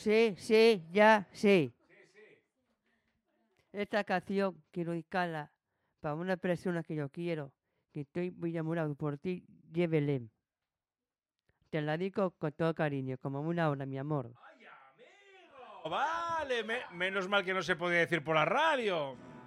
Sí, ya, sí. Esta canción quiero dedicarla para una persona que yo quiero, que estoy muy enamorado por ti, Belén. Te la digo con todo cariño, como una hora, mi amor. ¡Ay, amigo! Vale, menos mal que no se podía decir por la radio.